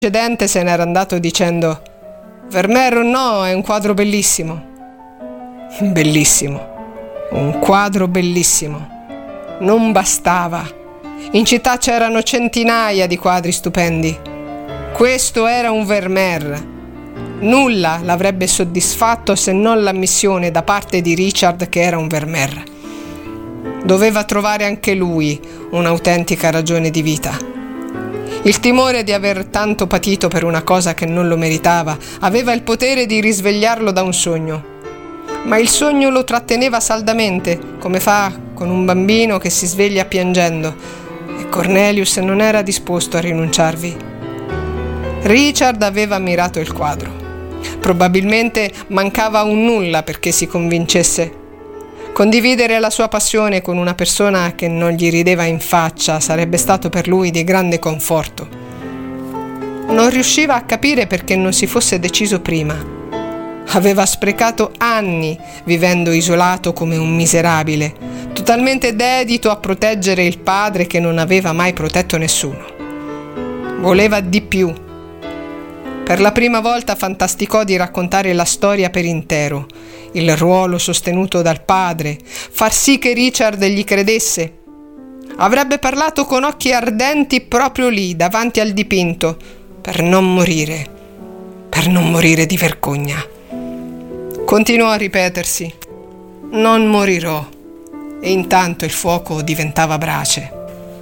precedente se n'era andato dicendo: Vermeer o no, è un quadro bellissimo. Bellissimo. Un quadro bellissimo. Non bastava. In città c'erano centinaia di quadri stupendi. Questo era un Vermeer. Nulla l'avrebbe soddisfatto se non l'ammissione da parte di Richard che era un Vermeer. Doveva trovare anche lui un'autentica ragione di vita. Il timore di aver tanto patito per una cosa che non lo meritava aveva il potere di risvegliarlo da un sogno. Ma il sogno lo tratteneva saldamente, come fa con un bambino che si sveglia piangendo, e Cornelius non era disposto a rinunciarvi. Richard aveva ammirato il quadro. Probabilmente mancava un nulla perché si convincesse. Condividere la sua passione con una persona che non gli rideva in faccia sarebbe stato per lui di grande conforto. Non riusciva a capire perché non si fosse deciso prima. Aveva sprecato anni vivendo isolato come un miserabile, totalmente dedito a proteggere il padre che non aveva mai protetto nessuno. Voleva di più. Per la prima volta fantasticò di raccontare la storia per intero, il ruolo sostenuto dal padre, far sì che Richard gli credesse. Avrebbe parlato con occhi ardenti proprio lì, davanti al dipinto, per non morire di vergogna. Continuò a ripetersi: non morirò, e intanto il fuoco diventava brace.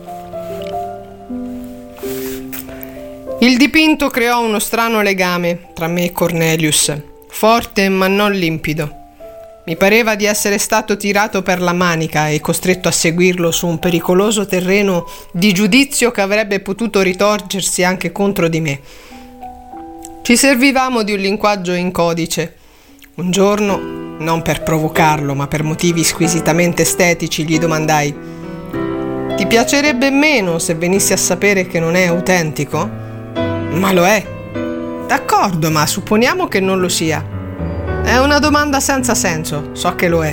Il dipinto creò uno strano legame tra me e Cornelius, forte ma non limpido. Mi pareva di essere stato tirato per la manica e costretto a seguirlo su un pericoloso terreno di giudizio che avrebbe potuto ritorcersi anche contro di me. Ci servivamo di un linguaggio in codice. Un giorno, non per provocarlo, ma per motivi squisitamente estetici, gli domandai: «Ti piacerebbe meno se venissi a sapere che non è autentico?» «Ma lo è». «D'accordo, ma supponiamo che non lo sia». «È una domanda senza senso, so che lo è».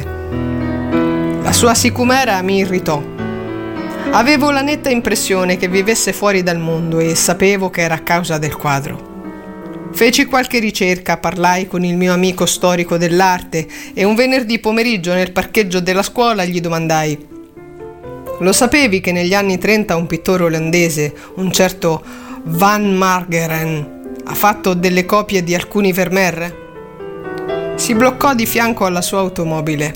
La sua sicumera mi irritò. Avevo la netta impressione che vivesse fuori dal mondo e sapevo che era a causa del quadro. Feci qualche ricerca, parlai con il mio amico storico dell'arte e un venerdì pomeriggio nel parcheggio della scuola gli domandai: «Lo sapevi che negli anni 30 un pittore olandese, un certo Van Margeren, ha fatto delle copie di alcuni Vermeer?» Si bloccò di fianco alla sua automobile.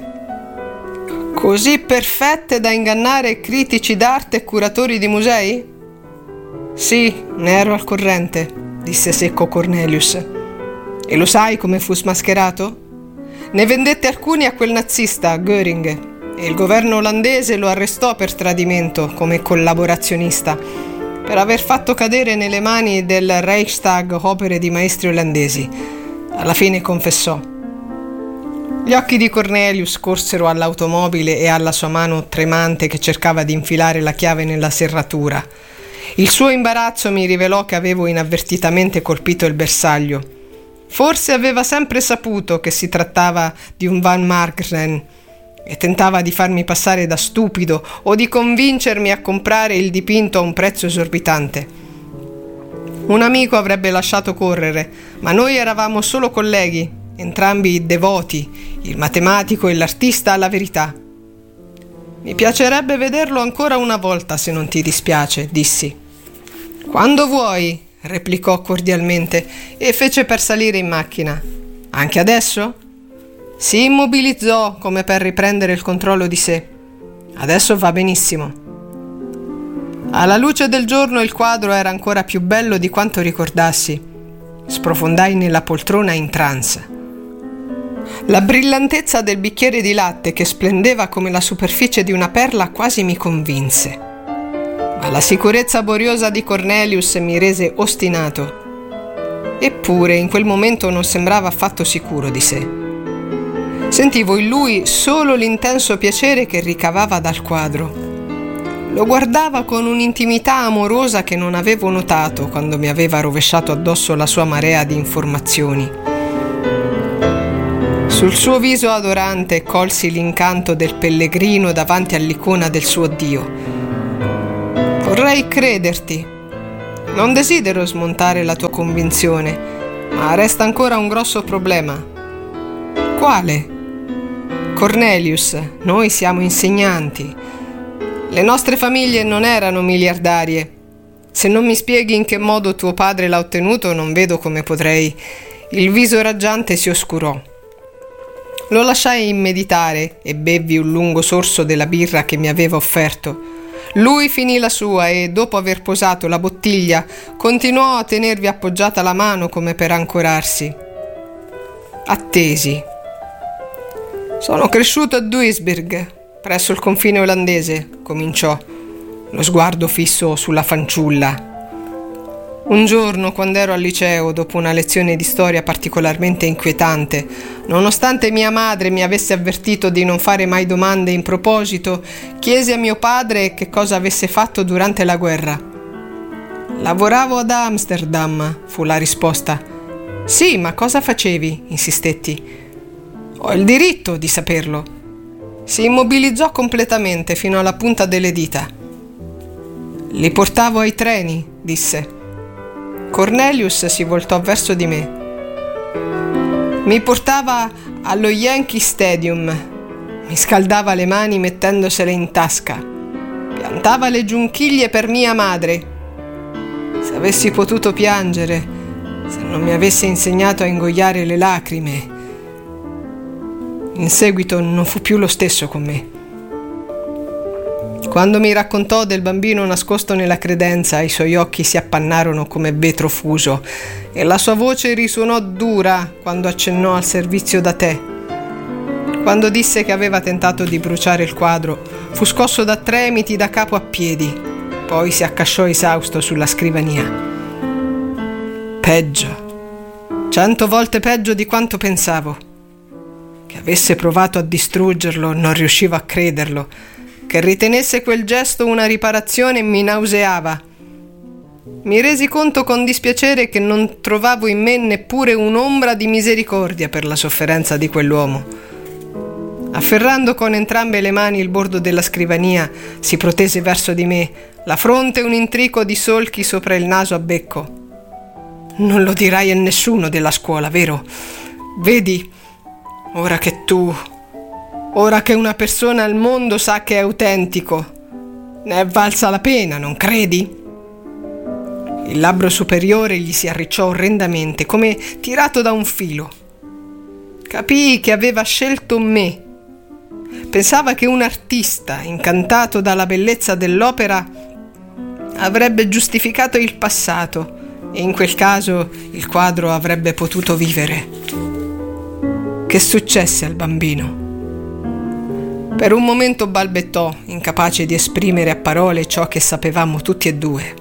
«Così perfette da ingannare critici d'arte e curatori di musei?» «Sì, ne ero al corrente», disse secco Cornelius. «E lo sai come fu smascherato? Ne vendette alcuni a quel nazista, Göring, e il governo olandese lo arrestò per tradimento come collaborazionista, per aver fatto cadere nelle mani del Reichstag opere di maestri olandesi. Alla fine confessò». Gli occhi di Cornelius corsero all'automobile e alla sua mano tremante che cercava di infilare la chiave nella serratura. Il suo imbarazzo mi rivelò che avevo inavvertitamente colpito il bersaglio. Forse aveva sempre saputo che si trattava di un Van Margeren e tentava di farmi passare da stupido o di convincermi a comprare il dipinto a un prezzo esorbitante. Un amico avrebbe lasciato correre, ma noi eravamo solo colleghi, entrambi devoti, il matematico e l'artista alla verità. «Mi piacerebbe vederlo ancora una volta, se non ti dispiace», dissi. «Quando vuoi», replicò cordialmente e fece per salire in macchina. «Anche adesso?» Si immobilizzò come per riprendere il controllo di sé. «Adesso va benissimo». Alla luce del giorno il quadro era ancora più bello di quanto ricordassi. Sprofondai nella poltrona in trance. La brillantezza del bicchiere di latte che splendeva come la superficie di una perla quasi mi convinse. Ma la sicurezza boriosa di Cornelius mi rese ostinato. Eppure in quel momento non sembrava affatto sicuro di sé. Sentivo in lui solo l'intenso piacere che ricavava dal quadro. Lo guardava con un'intimità amorosa che non avevo notato quando mi aveva rovesciato addosso la sua marea di informazioni. Sul suo viso adorante colsi l'incanto del pellegrino davanti all'icona del suo Dio. «Vorrei crederti». Non desidero smontare la tua convinzione, ma resta ancora un grosso problema. Quale? Cornelius, noi siamo insegnanti. Le nostre famiglie non erano miliardarie. Se non mi spieghi in che modo tuo padre l'ha ottenuto, non vedo come potrei. Il viso raggiante si oscurò. Lo lasciai meditare e bevvi un lungo sorso della birra che mi aveva offerto. Lui finì la sua e, dopo aver posato la bottiglia, continuò a tenervi appoggiata la mano come per ancorarsi. Attesi. Sono cresciuto a Duisburg, presso il confine olandese, cominciò, lo sguardo fisso sulla fanciulla. Un giorno, quando ero al liceo, dopo una lezione di storia particolarmente inquietante, nonostante mia madre mi avesse avvertito di non fare mai domande in proposito, chiesi a mio padre che cosa avesse fatto durante la guerra. Lavoravo ad Amsterdam, fu la risposta. Sì, ma cosa facevi? Insistetti. Ho il diritto di saperlo. Si immobilizzò completamente fino alla punta delle dita. Li portavo ai treni, disse. Cornelius si voltò verso di me. Mi portava allo Yankee Stadium, mi scaldava le mani mettendosele in tasca, piantava le giunchiglie per mia madre. Se avessi potuto piangere, se non mi avesse insegnato a ingoiare le lacrime. In seguito non fu più lo stesso con me. Quando mi raccontò del bambino nascosto nella credenza, i suoi occhi si appannarono come vetro fuso e la sua voce risuonò dura quando accennò al servizio da tè. Quando disse che aveva tentato di bruciare il quadro, fu scosso da tremiti da capo a piedi, poi si accasciò esausto sulla scrivania. Peggio, 100 volte peggio di quanto pensavo. Che avesse provato a distruggerlo, non riuscivo a crederlo. Che ritenesse quel gesto una riparazione mi nauseava. Mi resi conto con dispiacere che non trovavo in me neppure un'ombra di misericordia per la sofferenza di quell'uomo. Afferrando con entrambe le mani il bordo della scrivania, si protese verso di me, la fronte un intrico di solchi sopra il naso a becco. Non lo dirai a nessuno della scuola, vero? Vedi, ora che una persona al mondo sa che è autentico, ne è valsa la pena, non credi? Il labbro superiore gli si arricciò orrendamente, come tirato da un filo. Capii che aveva scelto me. Pensava che un artista, incantato dalla bellezza dell'opera, avrebbe giustificato il passato e in quel caso il quadro avrebbe potuto vivere. Che successe al bambino? Per un momento balbettò, incapace di esprimere a parole ciò che sapevamo tutti e due.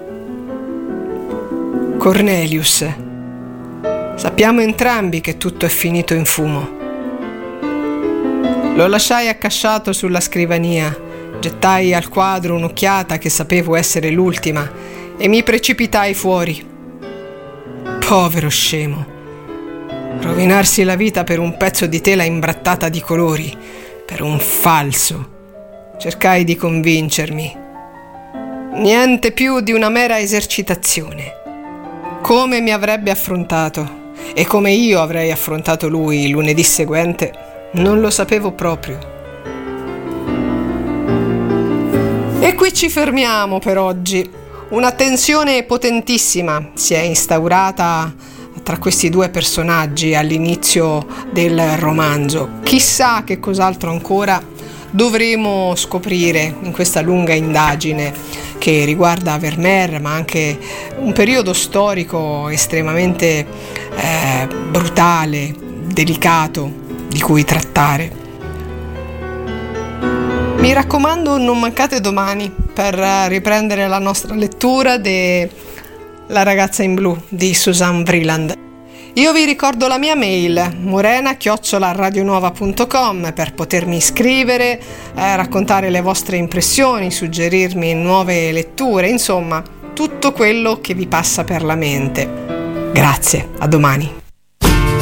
Cornelius, sappiamo entrambi che tutto è finito in fumo. Lo lasciai accasciato sulla scrivania, gettai al quadro un'occhiata che sapevo essere l'ultima e mi precipitai fuori. Povero scemo, rovinarsi la vita per un pezzo di tela imbrattata di colori, per un falso. Cercai di convincermi. Niente più di una mera esercitazione. Come mi avrebbe affrontato e come io avrei affrontato lui il lunedì seguente, non lo sapevo proprio. E qui ci fermiamo per oggi. Una tensione potentissima si è instaurata tra questi due personaggi all'inizio del romanzo. Chissà che cos'altro ancora dovremo scoprire in questa lunga indagine che riguarda Vermeer, ma anche un periodo storico estremamente brutale, delicato, di cui trattare. Mi raccomando, non mancate domani per riprendere la nostra lettura de La ragazza in blu di Susan Vreeland. Io vi ricordo la mia mail morena@radionuova.com per potermi scrivere, raccontare le vostre impressioni, suggerirmi nuove letture, insomma tutto quello che vi passa per la mente. Grazie, a domani.